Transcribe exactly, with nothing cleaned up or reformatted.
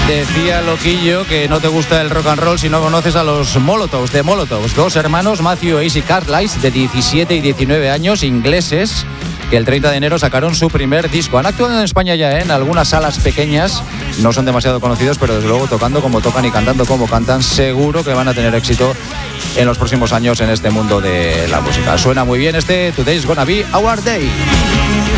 Decía Loquillo que no te gusta el rock and roll si no conoces a los Molotovs, de Molotovs, dos hermanos, Matthew y Acey Carlisle, de diecisiete y diecinueve años, ingleses, que el treinta de enero sacaron su primer disco. Han actuado en España ya, ¿eh? En algunas salas pequeñas, no son demasiado conocidos, pero desde luego tocando como tocan y cantando como cantan, seguro que van a tener éxito en los próximos años en este mundo de la música. Suena muy bien este Today's Gonna Be Our Day.